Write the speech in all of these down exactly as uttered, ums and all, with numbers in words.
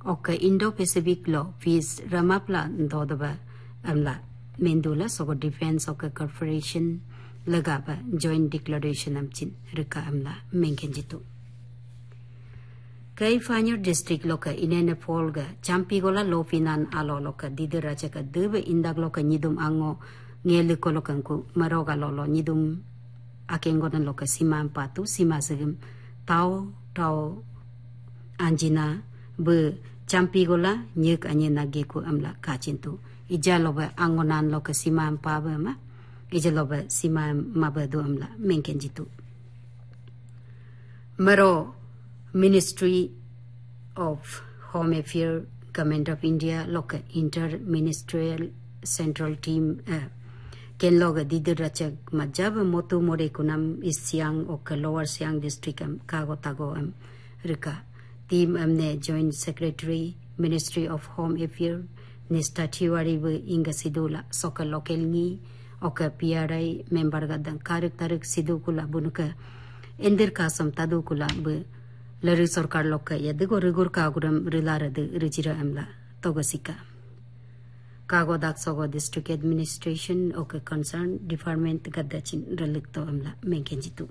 oka Indo-Pacific law fees ramapla ndodaba amla mendula sogo defense oka corporation lagaba joint declaration amchin rika amla mengenjitu kai fanyor district loka inene polga champigola lo finan alo loka didira chaka debe indak loka nyidum ango ngeli kolokanku maroga lolo nyidum akengonan loka sima patu sima segem tau tau anjina be champigola nyek anye nageku amla kachintu ija loba angonan loka sima paba ma ija loba sima mabadu amla menkenjitu maro Ministry of Home Affairs, Government of India, loka Inter-Ministerial Central Team, uh, ken loga didirachak majab motu more kunam is Siang oka Lower Siang District am kago tago am rika. Team amne Joint Secretary, Ministry of Home Affairs, Nista Tiwari bu inga sidula soka local ni oka P R I member gadang karik tarik sidukula bunuka endir kasam tadukula bu Lari Sarkar loka yadigo rigur kaguram rilarade rijira amla togasika. Kago daksogo district administration oka concerned department gadachin relikto amla menkenjitu.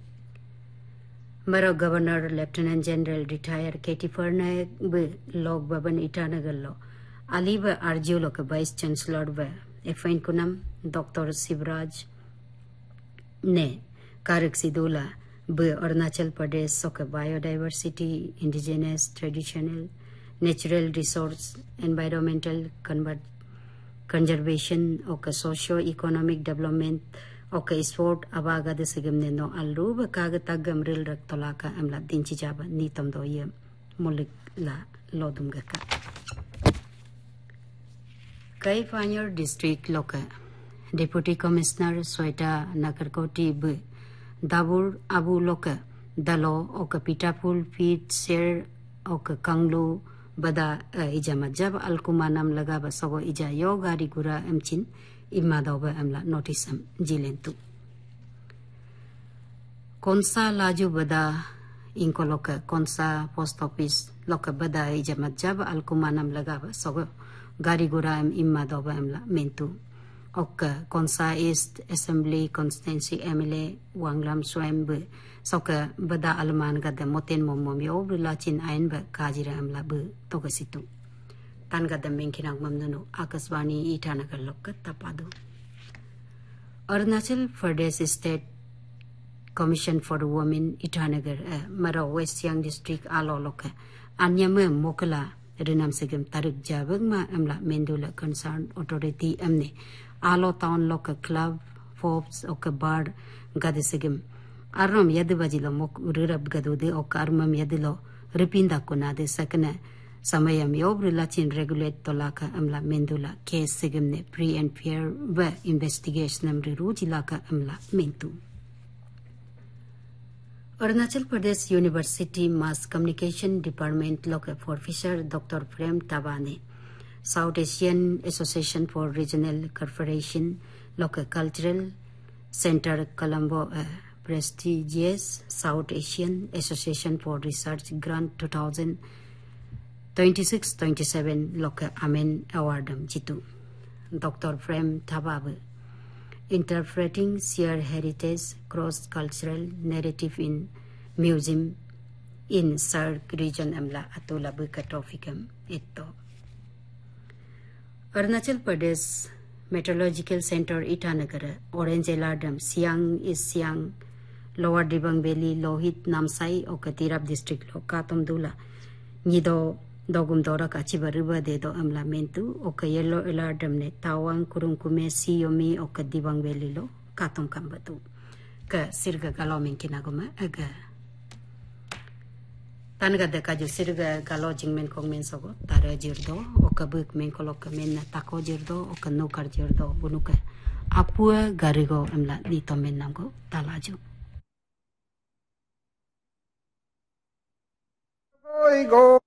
Maro Governor Lieutenant General retired Katie Fernay be log baban itanagallo. Aliba Arjio loka Vice Chancellor be Efain kunam Doctor Sivraj ne Karik Sidula be Arunachal Pradesh soka biodiversity, indigenous, traditional, natural resource, environmental conservation, oka socio-economic development, oka sport abaga de sigamne no alruba kaga tagam ril raktolaka amla dinchijaba nitam do ye mulik la lodum gaka. Kai Fanyor District Loka Deputy Commissioner Sweta Nakarkoti be Dabur Abu Loka Dalo oka Pitapul Pit Ser oka Kanglu Bada ija majab alkumanam lagaba sogo ija yoga rigura emchin imma doba amla notice am jilentu Konsa laju bada inko loka Konsa post office loka bada ija majab alkumanam lagaba sogo gari gura am imma doba amla mentu Oka Konsa East Assembly Constituency M L A Wanglam Swambe Soka Bada Alman Gada Moten Momom Yo Lachin Ain Ba Kajira Amla Bu Togasitu Tan Gada Menkinang Mamnu Akaswani Itanaga Loka Tapadu Arunachal Pradesh State Commission for Women Itanagar Maro West Siang District Alo Loka Anyame Mokala Renam Segem Tarik Jabagma Amla Mendula Concerned Authority Amne Alo Town Loka Club, Forbes, Oka Bar, Gadisegim. Aram Yadivajilo Mok Urab Gadude, Oka Armam Yadilo, Ripinda Kunade, Sakana, Samayam Yob, Relachin Regulate Tolaka, Amla Mendula, Case Segimne, Pre and Peer, Where Investigation Amri Rujilaka Amla Mentu. Arunachal Pradesh University Mass Communication Department Loka for Fisher, Doctor Prem Tabane. South Asian Association for Regional Cooperation, Local Cultural Center, Colombo, uh, prestigious South Asian Association for Research Grant twenty twenty-six twenty-seven, Local Amen Awardam Jitu. Doctor Prem Tabab, interpreting shared heritage, cross-cultural narrative in museum in Sark region Amla Atula Bukatofikam Etto. Arunachal Pradesh Meteorological Center Itanagar, Orange Alardam, Siang is Siang, Lower Dibang Valley, Lohit, Namsai, Oka Tirap District, Lokatum Dula, Nido, Dogum Dora Kachiba River de Do Amla Mentu, Oka Yellow Alardam Ne, Tawang, Kurunkume, Siyomi, Oka Dibang Valley Lo, Katum Kambatu, Ka Sirga Galomin Kinaguma, Aga. Tanaga de kaju sirga galo jingmen kong men sogo tara jirdo oka buk men kolok men na tako jirdo oka nukar jirdo bunuka apua garigo emla dito men namgo talaju.